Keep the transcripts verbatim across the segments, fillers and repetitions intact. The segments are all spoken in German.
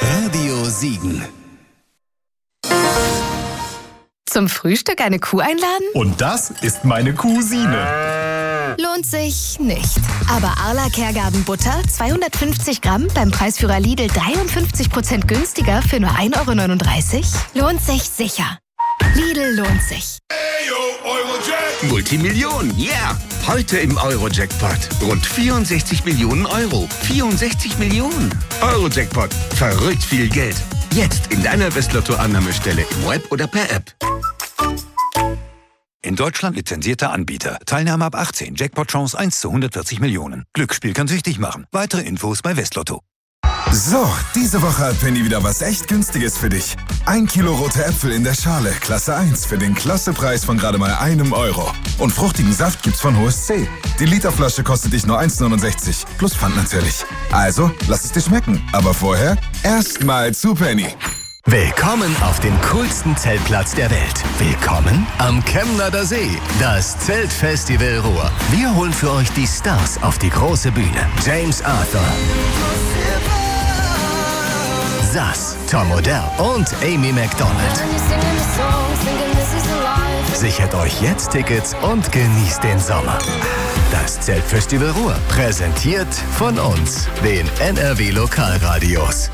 Radio Siegen. Zum Frühstück eine Kuh einladen? Und das ist meine Cousine. Lohnt sich nicht. Aber Arla Kergarten-Butter, zweihundertfünfzig Gramm, beim Preisführer Lidl dreiundfünfzig Prozent günstiger für nur ein Euro neununddreißig? Lohnt sich sicher. Lidl lohnt sich. Multimillionen, yeah! Heute im Euro-Jackpot. Rund vierundsechzig Millionen Euro. vierundsechzig Millionen. Euro-Jackpot. Verrückt viel Geld. Jetzt in deiner Westlotto-Annahmestelle im Web oder per App. In Deutschland lizenzierter Anbieter. Teilnahme ab achtzehn. Jackpot-Chance eins zu hundertvierzig Millionen. Glücksspiel kann süchtig machen. Weitere Infos bei Westlotto. So, diese Woche hat Penny wieder was echt Günstiges für dich. Ein Kilo rote Äpfel in der Schale, Klasse eins, für den Klassepreis von gerade mal einem Euro. Und fruchtigen Saft gibt's von H O S C. Die Literflasche kostet dich nur eins neunundsechzig, plus Pfand natürlich. Also, lass es dir schmecken. Aber vorher erstmal zu Penny. Willkommen auf dem coolsten Zeltplatz der Welt. Willkommen am Chemnader See, das Zeltfestival Ruhr. Wir holen für euch die Stars auf die große Bühne. James Arthur, Sass, Tom Odell und Amy Macdonald. Sichert euch jetzt Tickets und genießt den Sommer. Das Zeltfestival Ruhr, präsentiert von uns, den N R W Lokalradios.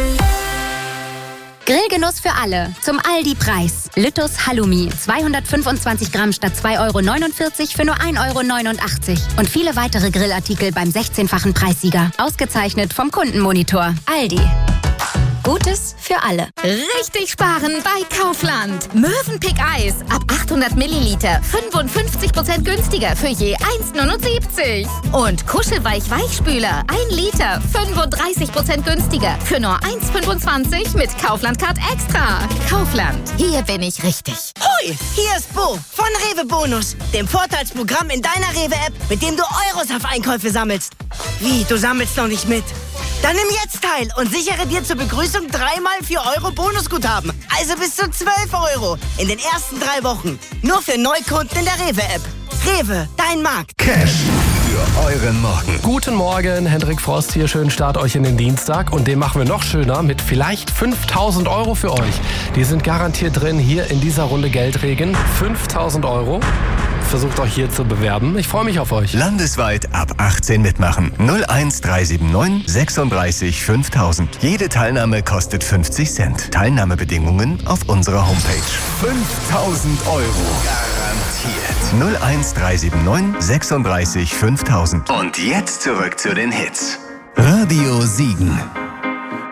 Grillgenuss für alle. Zum Aldi-Preis. Lüttus Halloumi. zweihundertfünfundzwanzig Gramm statt zwei Euro neunundvierzig für nur ein Euro neunundachtzig. Und viele weitere Grillartikel beim sechzehnfachen Preissieger. Ausgezeichnet vom Kundenmonitor. Aldi. Gutes für alle. Richtig sparen bei Kaufland. Mövenpick Eis ab achthundert Milliliter fünfundfünfzig Prozent günstiger für je eins neunundsiebzig. Und Kuschelweich Weichspüler ein Liter fünfunddreißig Prozent günstiger für nur eins fünfundzwanzig mit Kaufland Card Extra. Kaufland, hier bin ich richtig. Hoi, hier ist Bo von Rewe Bonus, dem Vorteilsprogramm in deiner Rewe-App, mit dem du Euros auf Einkäufe sammelst. Wie, du sammelst noch nicht mit? Dann nimm jetzt teil und sichere dir zur Begrüßung dreimal vier Euro Bonusguthaben. Also bis zu zwölf Euro in den ersten drei Wochen. Nur für Neukunden in der Rewe-App. Rewe, dein Markt. Cash für euren Morgen. Guten Morgen, Hendrik Frost hier. Schönen Start euch in den Dienstag. Und den machen wir noch schöner mit vielleicht fünftausend Euro für euch. Die sind garantiert drin hier in dieser Runde Geldregen. fünftausend Euro. Versucht euch hier zu bewerben. Ich freue mich auf euch. Landesweit ab achtzehn mitmachen. null eins drei sieben neun sechsunddreißig fünftausend. Jede Teilnahme kostet fünfzig Cent. Teilnahmebedingungen auf unserer Homepage. fünftausend Euro. Garantiert. null eins drei sieben neun sechsunddreißig fünftausend. Und jetzt zurück zu den Hits. Radio Siegen.